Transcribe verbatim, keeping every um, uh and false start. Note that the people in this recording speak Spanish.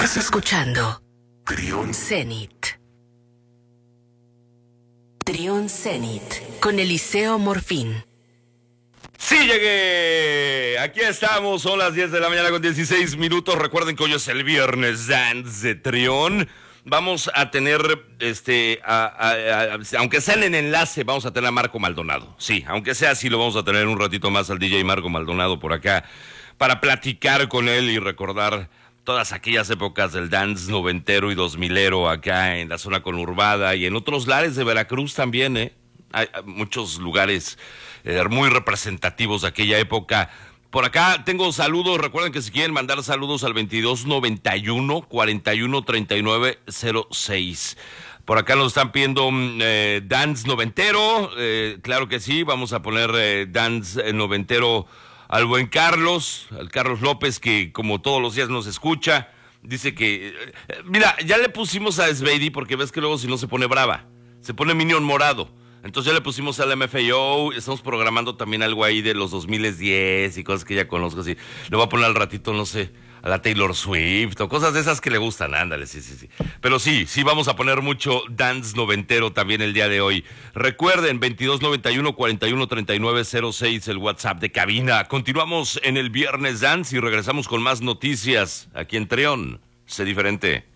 Estás escuchando Trión Zenit. Trión Zenit con Eliseo Morfín. ¡Sí llegué! Aquí estamos, son las diez de la mañana con dieciséis minutos. Recuerden que hoy es el viernes Dance de Trión. Vamos a tener, este, a, a, a, aunque sea en el enlace, vamos a tener a Marco Maldonado. Sí, aunque sea así, lo vamos a tener un ratito más al D J Marco Maldonado por acá para platicar con él y recordar todas aquellas épocas del dance noventero y dos milero acá en la zona conurbada y en otros lares de Veracruz también, ¿eh? Hay, hay muchos lugares eh, muy representativos de aquella época. Por acá tengo saludos, recuerden que si quieren mandar saludos al veintidós noventa y uno, cuarenta y uno, treinta y nueve cero seis. Por acá nos están pidiendo eh, dance noventero, eh, claro que sí, vamos a poner eh, dance eh, noventero al buen Carlos, al Carlos López, que como todos los días nos escucha. Dice que, eh, mira, ya le pusimos a Sveidi porque ves que luego si no se pone brava, se pone Minion morado. Entonces ya le pusimos al M F O, estamos programando también algo ahí de los dos mil diez y cosas que ya conozco, así. Le voy a poner al ratito, no sé, a la Taylor Swift o cosas de esas que le gustan, ándale, sí, sí, sí. Pero sí, sí vamos a poner mucho dance noventero también el día de hoy. Recuerden, veintidós noventa y uno, cuarenta y uno, treinta y nueve cero seis, el WhatsApp de cabina. Continuamos en el Viernes Dance y regresamos con más noticias aquí en Trión. Sé diferente.